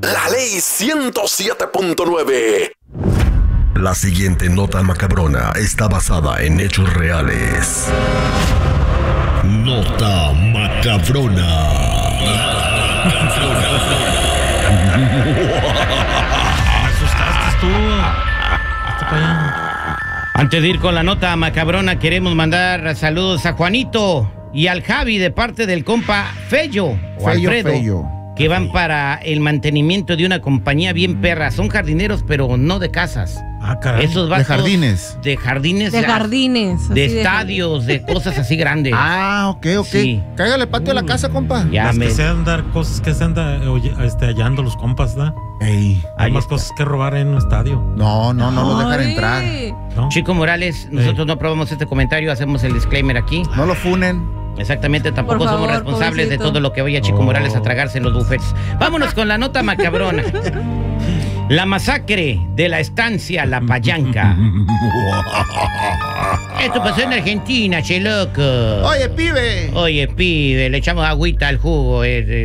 La Ley 107.9. La siguiente nota macabrona está basada en hechos reales. Nota macabrona. Me asustaste tú. Hazte para allá. Antes de ir con la nota macabrona, queremos mandar saludos a Juanito y al Javi de parte del compa Fello o Alfredo, que van para el mantenimiento de una compañía bien perra. Son jardineros, pero no de casas. Ah, caray. Esos De jardines. De jardines. De jardines. De así estadios, de cosas así grandes. Ah, ok. Sí. Cáigale el patio de la casa, compa. Ya Las me... que se andar cosas que se anda hallando los compas, ¿da? Ey. Hay Ahí más está. cosas que robar en un estadio. No lo dejan Ay. entrar. ¿No? Chico Morales, nosotros no aprobamos este comentario, hacemos el disclaimer aquí. No lo funen. Exactamente, tampoco Por favor, somos responsables pobrecito. de todo lo que vaya Chico Morales a tragarse en los buffets. Vámonos con la nota macabrona. La masacre de la estancia La Payanca. Esto pasó en Argentina, che loco. Oye, pibe. Oye, pibe, le echamos agüita al jugo.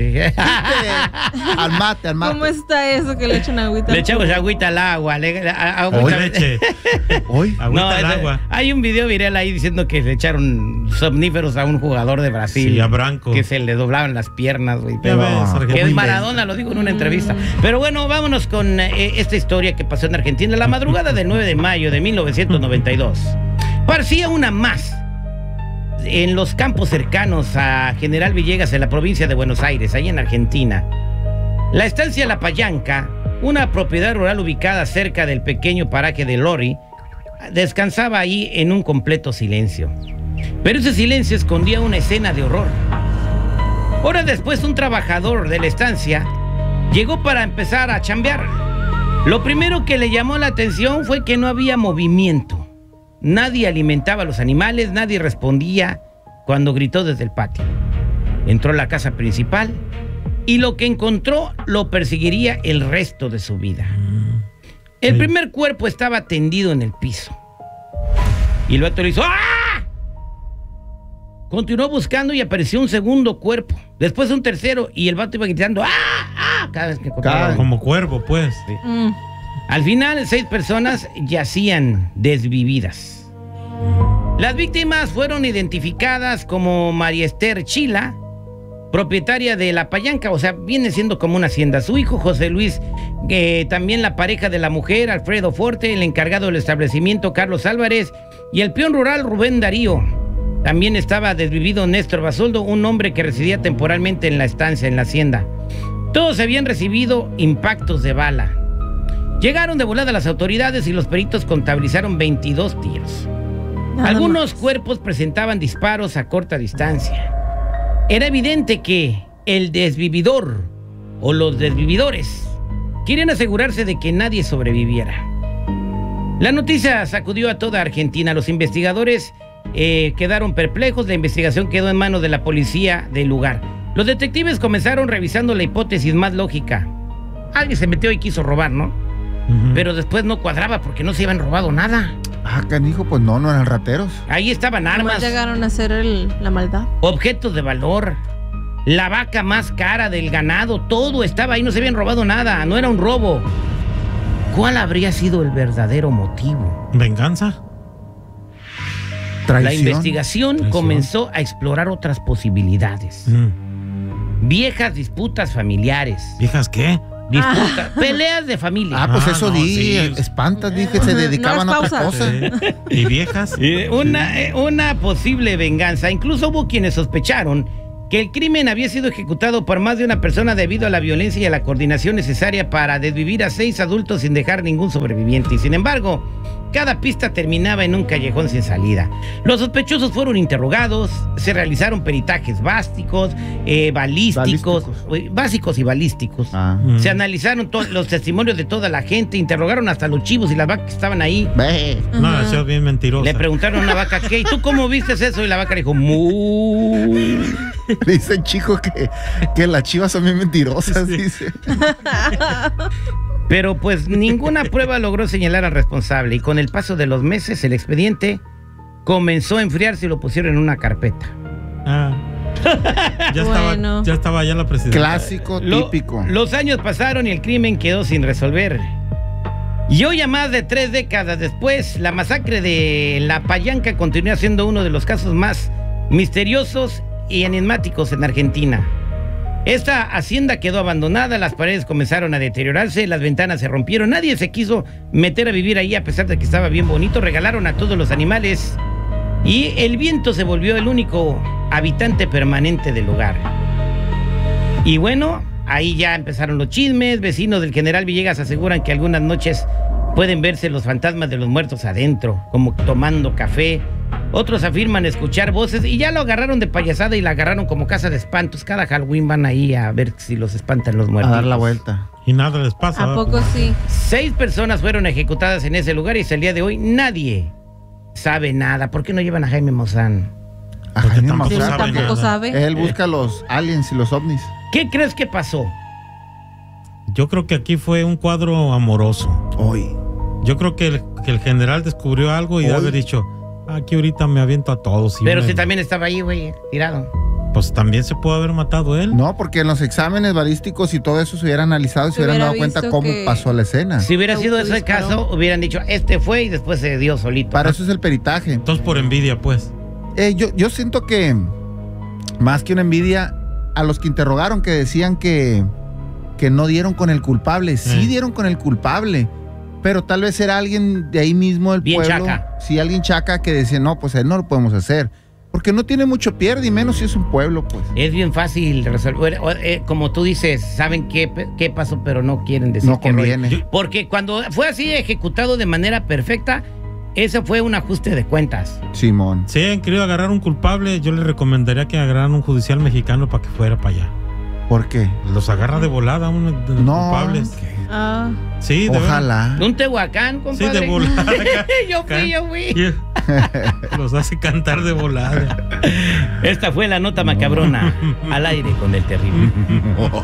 Al mate. ¿Cómo está eso que le echan agüita? Le echamos agüita al agua. Oye, leche. Hoy. Agüita al agua. Hay un video viral ahí diciendo que le echaron somníferos a un jugador de Brasil. Sí, a Branco. Que se le doblaban las piernas, güey. Ya Pero ves, que Argentina. es Maradona, lo digo en una entrevista. Pero bueno, vámonos con esta historia que pasó en Argentina. La madrugada del 9 de mayo de 1992. Parecía una más en los campos cercanos a General Villegas, en la provincia de Buenos Aires, ahí en Argentina. La estancia La Payanca, una propiedad rural ubicada cerca del pequeño paraje de Lori, descansaba ahí en un completo silencio. Pero ese silencio escondía una escena de horror. Horas después, un trabajador de la estancia llegó para empezar a chambear. Lo primero que le llamó la atención fue que no había movimiento. Nadie alimentaba a los animales, nadie respondía cuando gritó desde el patio. Entró a la casa principal y lo que encontró lo perseguiría el resto de su vida. El primer cuerpo estaba tendido en el piso. Y el vato le hizo ¡ah! Continuó buscando y apareció un segundo cuerpo. Después un tercero y el vato iba gritando ¡ah! ¡ah! Cada vez que encontraba. Como cuervo, pues. Al final, 6 personas yacían desvividas. Las víctimas fueron identificadas como María Esther Chila, propietaria de La Payanca, o sea, viene siendo como una hacienda. Su hijo José Luis, también la pareja de la mujer, Alfredo Forte, el encargado del establecimiento, Carlos Álvarez, y el peón rural, Rubén Darío. También estaba desvivido Néstor Basoldo, un hombre que residía temporalmente en la estancia, en la hacienda. Todos habían recibido impactos de bala. Llegaron de volada las autoridades y los peritos contabilizaron 22 tiros. Algunos cuerpos presentaban disparos a corta distancia. Era evidente que el desvividor o los desvividores querían asegurarse de que nadie sobreviviera. La noticia sacudió a toda Argentina. Los investigadores quedaron perplejos. La investigación quedó en manos de la policía del lugar. Los detectives comenzaron revisando la hipótesis más lógica. Alguien se metió y quiso robar, ¿no? Pero después no cuadraba porque no se habían robado nada. Ah, canijo, pues no eran rateros. Ahí estaban armas, llegaron a hacer la maldad. objetos de valor, la vaca más cara del ganado, todo estaba ahí, no se habían robado nada, no era un robo. ¿Cuál habría sido el verdadero motivo? ¿Venganza? Traición. La investigación comenzó a explorar otras posibilidades. Viejas disputas familiares. ¿Viejas qué? Disputas, peleas de familia. Ah, pues eso no, di, sí. espantas, dije, se dedicaban a otra cosa. ¿Y viejas? Una posible venganza. Incluso hubo quienes sospecharon que el crimen había sido ejecutado por más de una persona debido a la violencia y a la coordinación necesaria para desvivir a 6 adultos sin dejar ningún sobreviviente. Y sin embargo, cada pista terminaba en un callejón sin salida. Los sospechosos fueron interrogados, se realizaron peritajes básicos y balísticos. Se analizaron los testimonios de toda la gente, interrogaron hasta los chivos y las vacas que estaban ahí. No, eso es bien mentiroso. Le preguntaron a una vaca, ¿qué? ¿Y tú cómo viste eso? Y la vaca le dijo, ¡mu! Dicen, chicos, que las chivas son bien mentirosas, dice. Pero pues ninguna prueba logró señalar al responsable y con el paso de los meses el expediente comenzó a enfriarse y lo pusieron en una carpeta. Bueno. Ya estaba ya la presidenta. Clásico, típico. Los años pasaron y el crimen quedó sin resolver. Y hoy, a más de 3 décadas después, la masacre de La Payanca continúa siendo uno de los casos más misteriosos y enigmáticos en Argentina. Esta hacienda quedó abandonada, las paredes comenzaron a deteriorarse, las ventanas se rompieron, nadie se quiso meter a vivir ahí a pesar de que estaba bien bonito, regalaron a todos los animales y el viento se volvió el único habitante permanente del lugar. Y bueno, ahí ya empezaron los chismes, vecinos del General Villegas aseguran que algunas noches pueden verse los fantasmas de los muertos adentro, como tomando café. Otros afirman escuchar voces y ya lo agarraron de payasada y la agarraron como casa de espantos. Cada Halloween van ahí a ver si los espantan los muertos. A dar la vuelta. Y nada les pasa. ¿A poco sí? 6 personas fueron ejecutadas en ese lugar y hasta el día de hoy nadie sabe nada. ¿Por qué no llevan a Jaime Maussan? A Porque Jaime tampoco Él Maussan, sabe tampoco nada. sabe. él busca los aliens y los ovnis. ¿Qué crees que pasó? Yo creo que aquí fue un cuadro amoroso. Hoy. Yo creo que el general descubrió algo y Hoy. debe haber dicho, aquí ahorita me aviento a todos. Pero si también estaba ahí, güey, tirado. Pues también se pudo haber matado él. No, porque en los exámenes balísticos y todo eso se hubieran analizado y se Se hubieran hubiera dado cuenta visto cómo que- pasó la escena. Si hubiera sido ese Autodisparó. caso, hubieran dicho, este fue y después se dio solito. Para eso es el peritaje. Entonces por envidia, pues. Yo siento que más que una envidia, a los que interrogaron que decían que no dieron con el culpable, sí dieron con el culpable, pero tal vez era alguien de ahí mismo del Bien pueblo. chaca. Sí, alguien chaca que decía, no, pues a él no lo podemos hacer. Porque no tiene mucho pierde y menos si es un pueblo, pues. Es bien fácil resolver. Como tú dices, saben qué pasó, pero no quieren decir No qué rollo. conviene. Porque cuando fue así ejecutado de manera perfecta, ese fue un ajuste de cuentas. Simón. Si han querido agarrar un culpable, yo les recomendaría que agarraran un judicial mexicano para que fuera para allá. ¿Por qué? Los agarra de volada uno de los No. culpables. Ah, Sí, de verdad. Ojalá. Un Tehuacán, Sí, compadre. de volada. yo fui. Los hace cantar de volada. Esta fue la nota macabrona al aire con el terrible.